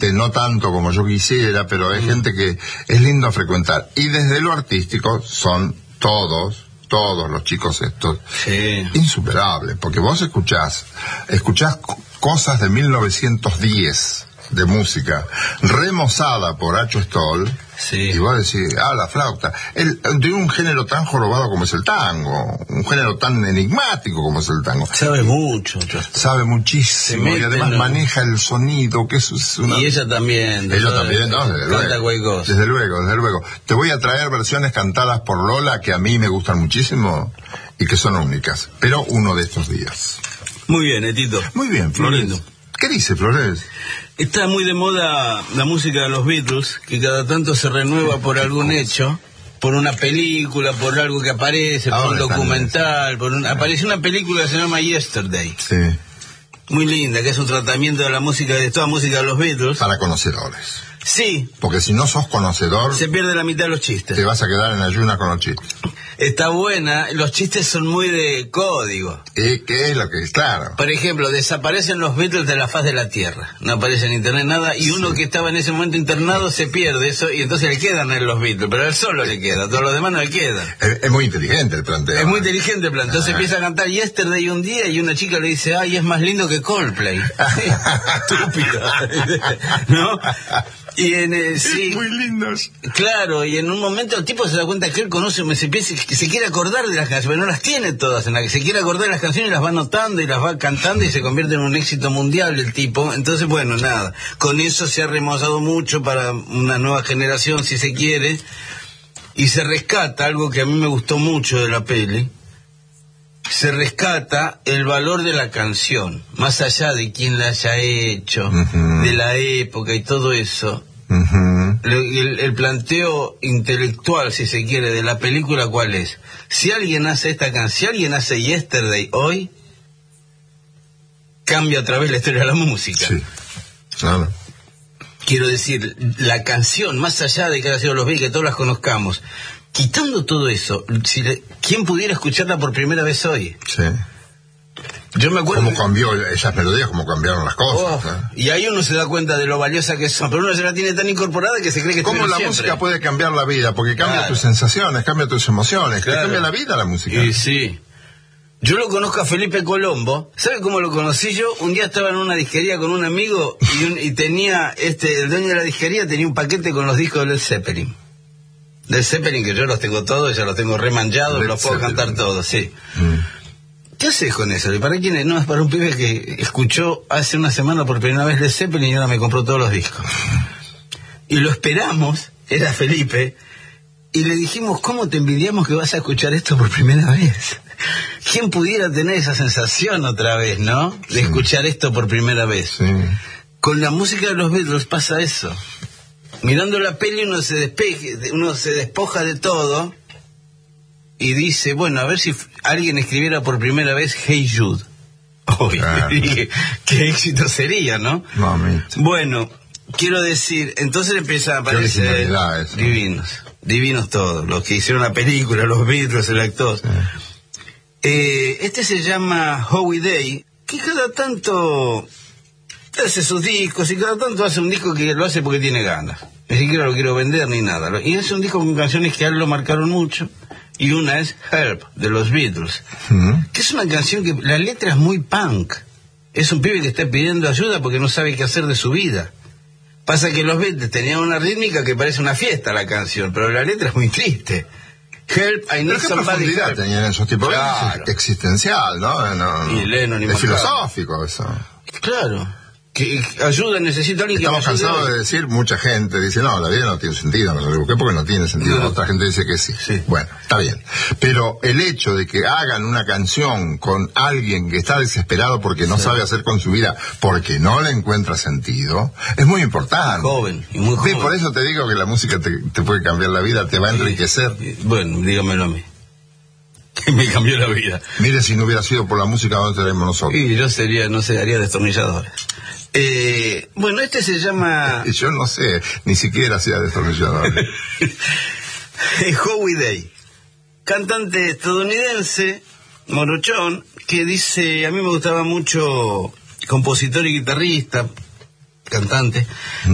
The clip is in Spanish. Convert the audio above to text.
gente, no tanto como yo quisiera, pero hay gente que es lindo frecuentar. Y desde lo artístico son todos los chicos estos, insuperables, porque vos escuchás cosas de 1910 de música, remozada por Acho Stoll, y vos decís, la flauta, de un género tan jorobado como es el tango, un género tan enigmático como es el tango. Sabe mucho. Sabe muchísimo, y además maneja el sonido, que eso es una... Y ella también. Ella también, ¿no? Desde luego. Te voy a traer versiones cantadas por Lola que a mí me gustan muchísimo y que son únicas, pero uno de estos días. Muy bien, Etito. Muy bien, Flores. ¿Qué dice, Flores? Está muy de moda la música de los Beatles, que cada tanto se renueva por algún hecho, por una película, por algo que aparece, por un documental, aparece una película que se llama Yesterday. Sí. Muy linda, que es un tratamiento de la música, de toda música de los Beatles. Para conocedores. Sí. Porque si no sos conocedor... se pierde la mitad de los chistes. Te vas a quedar en ayunas con los chistes. Está buena, los chistes son muy de código. ¿Qué es lo que es? Claro. Por ejemplo, desaparecen los Beatles de la faz de la Tierra. No aparece en internet nada, y uno que estaba en ese momento internado se pierde eso, y entonces le quedan a los Beatles, pero a él solo le queda, todos los demás no le quedan. Es muy inteligente el planteo. Es muy inteligente el planteo. Entonces empieza a cantar Yesterday un día, y una chica le dice, es más lindo que Coldplay. Estúpido. ¿No? Y muy lindos. Claro, y en un momento el tipo se da cuenta que él conoce, que se quiere acordar de las canciones, pero no las tiene todas, en la que se quiere acordar de las canciones y las va anotando y las va cantando y se convierte en un éxito mundial el tipo. Entonces, bueno, nada, con eso se ha remozado mucho para una nueva generación, si se quiere, y se rescata algo que a mí me gustó mucho de la peli. Se rescata el valor de la canción, más allá de quién la haya hecho, de la época y todo eso. El planteo intelectual, si se quiere, de la película, ¿cuál es? Si alguien hace esta canción, si alguien hace Yesterday hoy, cambia otra vez la historia de la música. Sí, claro. Quiero decir, la canción, más allá de que haya sido los Beatles, que todos las conozcamos, quitando todo eso, ¿quién pudiera escucharla por primera vez hoy? Sí. Yo me acuerdo... ¿Cómo cambió esas melodías? ¿Cómo cambiaron las cosas? Y ahí uno se da cuenta de lo valiosa que son, pero uno se la tiene tan incorporada que se cree que ¿cómo la siempre? Música puede cambiar la vida? Porque cambia tus sensaciones, cambia tus emociones, te cambia la vida la música. Y sí. Yo lo conozco a Felipe Colombo. ¿Sabe cómo lo conocí yo? Un día estaba en una disquería con un amigo y tenía, el dueño de la disquería tenía un paquete con los discos de Led Zeppelin. Led Zeppelin, que yo los tengo todos, ya los tengo remanchados, los puedo cantar todos, sí. ¿Qué haces con eso? ¿Para quién es? No, es para un pibe que escuchó hace una semana por primera vez Led Zeppelin y ahora me compró todos los discos. Y lo esperamos, era Felipe, y le dijimos, ¿cómo te envidiamos que vas a escuchar esto por primera vez? ¿Quién pudiera tener esa sensación otra vez, no? De escuchar esto por primera vez. Sí. Con la música de los Beatles pasa eso. Mirando la peli uno se despoja de todo y dice, bueno, a ver si alguien escribiera por primera vez Hey Jude. Qué éxito sería, ¿no? Mamita. Bueno, quiero decir, entonces empieza a aparecer divinos todos, los que hicieron la película, los Beatles, el actor. Sí. Este se llama Howie Day, que cada tanto hace sus discos y cada tanto hace un disco que lo hace porque tiene ganas. Ni siquiera lo quiero vender ni nada. Y es un disco con canciones que a él lo marcaron mucho. Y una es Help, de los Beatles. Que es una canción que la letra es muy punk. Es un pibe que está pidiendo ayuda porque no sabe qué hacer de su vida. Pasa que los Beatles tenían una rítmica que parece una fiesta la canción, pero la letra es muy triste. Help, I need somebody help. Tenían esos tipos, claro. Existencial, ¿no? Y Lennon y es filosófico eso. Claro. Que ayuda, necesito a alguien que me ayude. Estamos cansados de decir, mucha gente dice, no, la vida no tiene sentido, no lo busqué porque no tiene sentido. Otra gente dice que sí. Bueno, está bien. Pero el hecho de que hagan una canción con alguien que está desesperado porque no sabe hacer con su vida, porque no le encuentra sentido, es muy importante. Joven, y muy joven. Por eso te digo que la música te puede cambiar la vida, te va a enriquecer. Bueno, dígamelo a mí. Que me cambió la vida. Mire, si no hubiera sido por la música, ¿dónde estaríamos nosotros? Y yo sería, no sé, haría destornillador. Bueno, este se llama... Yo no sé, ni siquiera hacía destornillador. Howie Day, cantante estadounidense, morochón, que dice, a mí me gustaba mucho, compositor y guitarrista, cantante,